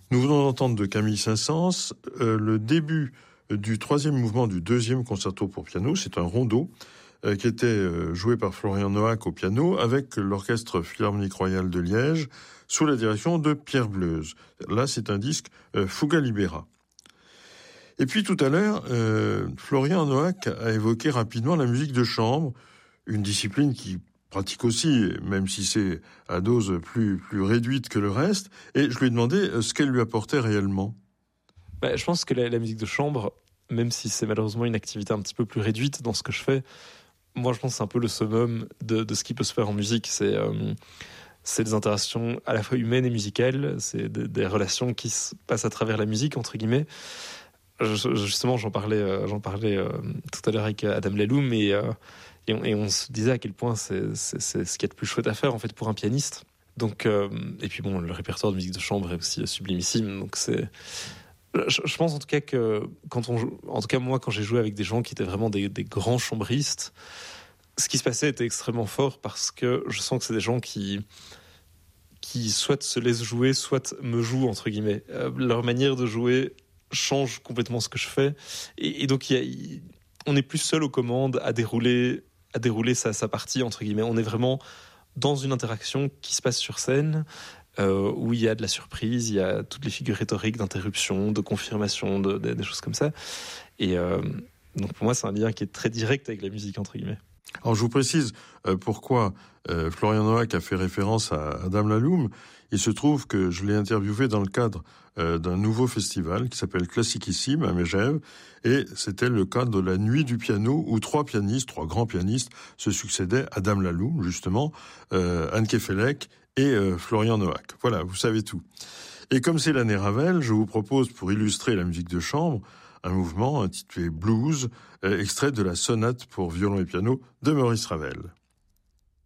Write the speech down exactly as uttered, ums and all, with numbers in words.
Nous venons d'entendre de Camille Saint-Saëns euh, le début du troisième mouvement du deuxième concerto pour piano. C'est un rondo euh, qui était euh, joué par Florian Noack au piano avec l'Orchestre Philharmonique Royal de Liège sous la direction de Pierre Bleuze. Là, c'est un disque euh, Fuga Libera. Et puis tout à l'heure, euh, Florian Noack a évoqué rapidement la musique de chambre, une discipline qui pratique aussi, même si c'est à dose plus, plus réduite que le reste. Et je lui ai demandé ce qu'elle lui apportait réellement. Bah, je pense que la, la musique de chambre, même si c'est malheureusement une activité un petit peu plus réduite dans ce que je fais, moi je pense que c'est un peu le summum de, de ce qui peut se faire en musique. C'est, euh, c'est des interactions à la fois humaines et musicales, c'est des, des relations qui se passent à travers la musique, entre guillemets. Je, justement, j'en parlais, euh, j'en parlais euh, tout à l'heure avec Adam Laloum, et, euh, et, on, et on se disait à quel point c'est, c'est, c'est ce qu'il y a de plus chouette à faire en fait pour un pianiste. Donc, euh, et puis bon, le répertoire de musique de chambre est aussi sublimissime. Donc c'est, je, je pense en tout cas que quand on, joue, en tout cas moi, quand j'ai joué avec des gens qui étaient vraiment des, des grands chambristes, ce qui se passait était extrêmement fort parce que je sens que c'est des gens qui qui soit se laissent jouer, soit me jouent entre guillemets. Euh, leur manière de jouer change complètement ce que je fais, et, et donc il y a, il, on est plus seul aux commandes à dérouler à dérouler sa, sa partie entre guillemets. On est vraiment dans une interaction qui se passe sur scène, euh, où il y a de la surprise, il y a toutes les figures rhétoriques d'interruption, de confirmation, de, de, des choses comme ça, et euh, donc pour moi c'est un lien qui est très direct avec la musique entre guillemets. Alors je vous précise euh, pourquoi euh, Florian Noack a fait référence à Adam Laloum. Il se trouve que je l'ai interviewé dans le cadre euh, d'un nouveau festival qui s'appelle Classicissime à Megève, et c'était le cadre de la Nuit du piano où trois pianistes, trois grands pianistes se succédaient, Adam Laloum justement, euh, Anne Kefelec et euh, Florian Noack. Voilà, vous savez tout. Et comme c'est l'année Ravel, je vous propose pour illustrer la musique de chambre un mouvement intitulé Blues, euh, extrait de la sonate pour violon et piano de Maurice Ravel.